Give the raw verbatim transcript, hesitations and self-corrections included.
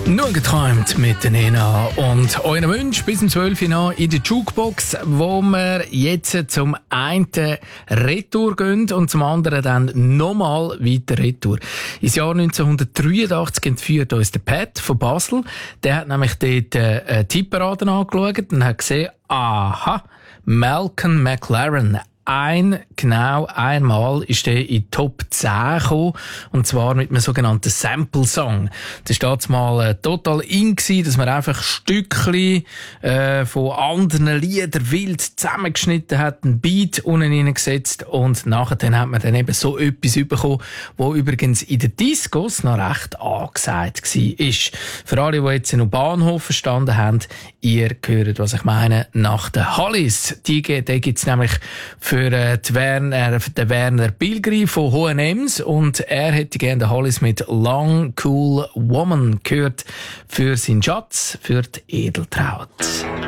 Nur geträumt mit der Nena und euren Wunsch bis zum zwölf Uhr in der Jukebox, wo wir jetzt zum einen Retour gehen und zum anderen dann nochmal weiter Retour. Ins Jahr neunzehnhundertdreiundachtzig entführt uns der Pat von Basel. Der hat nämlich dort eine Tipparade angeschaut und hat gesehen, aha, Malcolm McLaren. Ein, genau einmal ist er in die Top zehn gekommen, und zwar mit einem sogenannten Sample-Song. Das war damals mal äh, total in gewesen, dass man einfach Stückchen äh, von anderen Liedern wild zusammengeschnitten hat, einen Beat unten reingesetzt und nachher dann hat man dann eben so etwas bekommen, wo übrigens in den Discos noch recht angesagt war. Für alle, die jetzt in einem Bahnhof verstanden haben, ihr hört, was ich meine, nach den Hollies. Die, die gibt's nämlich für die Werner, den Werner Pilgrim von H und M's, und er hätte gerne den Hollies mit Long Cool Woman gehört für seinen Schatz, für die Edeltraut.